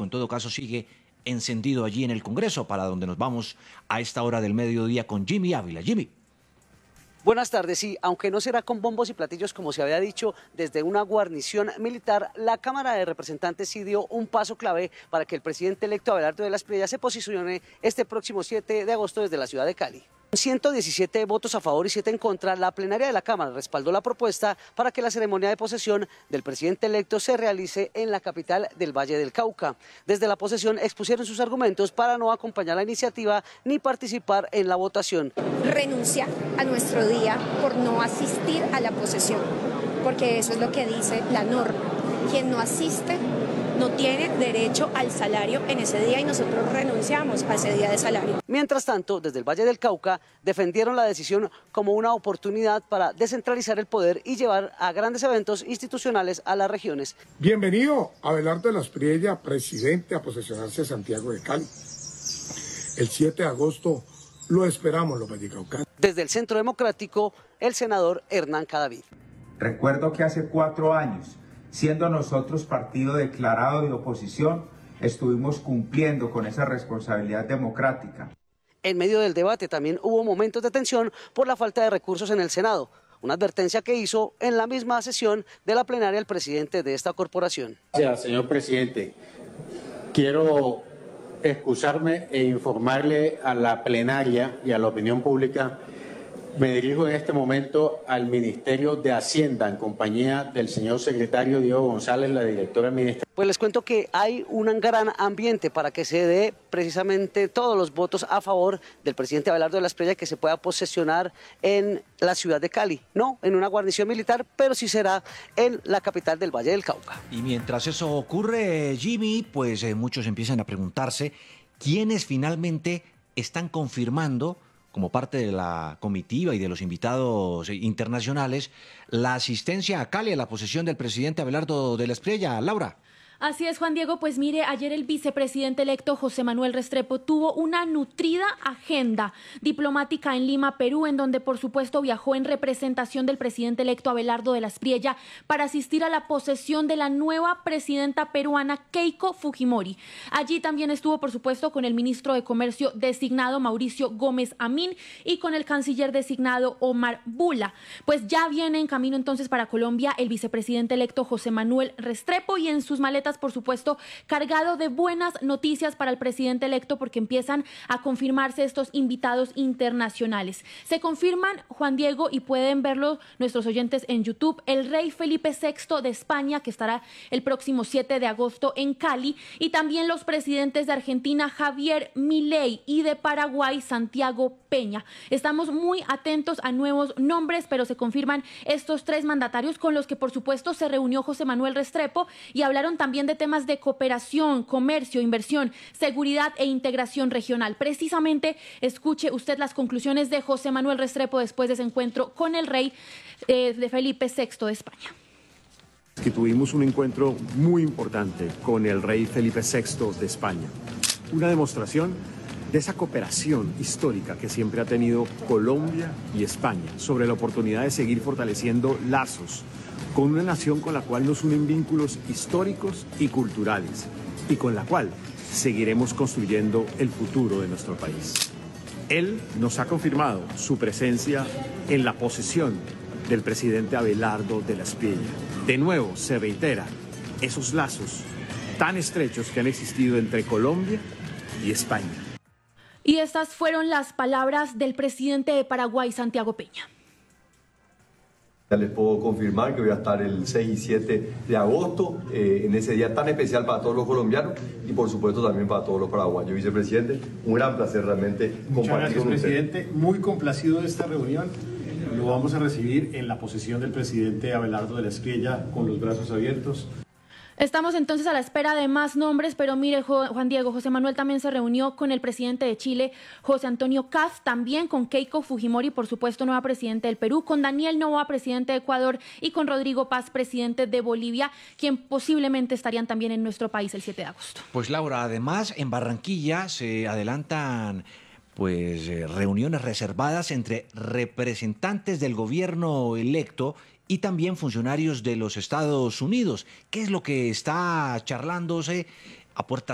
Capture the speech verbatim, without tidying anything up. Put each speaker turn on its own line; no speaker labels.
en todo caso sigue encendido allí en el Congreso, para donde nos vamos a esta hora del mediodía con Jimmy Ávila. Jimmy.
Buenas tardes. Sí, aunque no será con bombos y platillos como se había dicho desde una guarnición militar, la Cámara de Representantes sí dio un paso clave para que el presidente electo Abelardo de la Espriella se posicione este próximo siete de agosto desde la ciudad de Cali. Con ciento diecisiete votos a favor y siete en contra, la plenaria de la Cámara respaldó la propuesta para que la ceremonia de posesión del presidente electo se realice en la capital del Valle del Cauca. Desde la posesión expusieron sus argumentos para no acompañar la iniciativa ni participar en la votación.
Renuncia a nuestro día por no asistir a la posesión, porque eso es lo que dice la norma. Quien no asiste no tiene derecho al salario en ese día y nosotros renunciamos a ese día de salario.
Mientras tanto, desde el Valle del Cauca defendieron la decisión como una oportunidad para descentralizar el poder y llevar a grandes eventos institucionales a las regiones.
Bienvenido Abelardo de la Espriella, presidente, a posesionarse de Santiago de Cali. El siete de agosto lo esperamos los vallecaucanos.
Desde el Centro Democrático, el senador Hernán Cadavid.
Recuerdo que hace cuatro años, siendo nosotros partido declarado de oposición, estuvimos cumpliendo con esa responsabilidad democrática.
En medio del debate también hubo momentos de tensión por la falta de recursos en el Senado, una advertencia que hizo en la misma sesión de la plenaria el presidente de esta corporación.
Gracias, señor presidente. Quiero excusarme e informarle a la plenaria y a la opinión pública. Me dirijo en este momento al Ministerio de Hacienda en compañía del señor secretario Diego González, la directora administrativa.
Pues les cuento que hay un gran ambiente para que se dé precisamente todos los votos a favor del presidente Abelardo de la Espriella, que se pueda posesionar en la ciudad de Cali, no en una guarnición militar, pero sí será en la capital del Valle del Cauca.
Y mientras eso ocurre, Jimmy, pues eh, muchos empiezan a preguntarse quiénes finalmente están confirmando, como parte de la comitiva y de los invitados internacionales, la asistencia a Cali a la posesión del presidente Abelardo de la Espriella. Laura.
Así es, Juan Diego, pues mire, ayer el vicepresidente electo José Manuel Restrepo tuvo una nutrida agenda diplomática en Lima, Perú, en donde por supuesto viajó en representación del presidente electo Abelardo de la Espriella para asistir a la posesión de la nueva presidenta peruana Keiko Fujimori. Allí también estuvo por supuesto con el ministro de Comercio designado Mauricio Gómez Amín y con el canciller designado Omar Bula. Pues ya viene en camino entonces para Colombia el vicepresidente electo José Manuel Restrepo y en sus maletas, por supuesto, cargado de buenas noticias para el presidente electo, porque empiezan a confirmarse estos invitados internacionales. Se confirman, Juan Diego, y pueden verlo nuestros oyentes en YouTube, el rey Felipe sexto de España, que estará el próximo siete de agosto en Cali, y también los presidentes de Argentina, Javier Milei, y de Paraguay, Santiago Peña. Estamos muy atentos a nuevos nombres, pero se confirman estos tres mandatarios con los que, por supuesto, se reunió José Manuel Restrepo y hablaron también de temas de cooperación, comercio, inversión, seguridad e integración regional. Precisamente, escuche usted las conclusiones de José Manuel Restrepo después de ese encuentro con el rey eh, de Felipe sexto de España.
Que tuvimos un encuentro muy importante con el rey Felipe sexto de España. Una demostración de esa cooperación histórica que siempre ha tenido Colombia y España sobre la oportunidad de seguir fortaleciendo lazos con una nación con la cual nos unen vínculos históricos y culturales y con la cual seguiremos construyendo el futuro de nuestro país. Él nos ha confirmado su presencia en la posesión del presidente Abelardo de la Espriella. De nuevo se reitera esos lazos tan estrechos que han existido entre Colombia y España.
Y estas fueron las palabras del presidente de Paraguay, Santiago Peña.
Ya les puedo confirmar que voy a estar el seis y siete de agosto, eh, en ese día tan especial para todos los colombianos y por supuesto también para todos los paraguayos. Vicepresidente, un gran placer realmente compartir con usted.
Muchas gracias, presidente. Muy complacido de esta reunión. Lo vamos a recibir en la posesión del presidente Abelardo de la Espriella con los brazos abiertos.
Estamos entonces a la espera de más nombres, pero mire, Juan Diego, José Manuel también se reunió con el presidente de Chile, José Antonio Kast, también con Keiko Fujimori, por supuesto, nueva presidente del Perú, con Daniel Noboa, presidente de Ecuador, y con Rodrigo Paz, presidente de Bolivia, quien posiblemente estarían también en nuestro país el siete de agosto.
Pues Laura, además en Barranquilla se adelantan pues eh, reuniones reservadas entre representantes del gobierno electo y también funcionarios de los Estados Unidos. ¿Qué es lo que está charlándose a puertas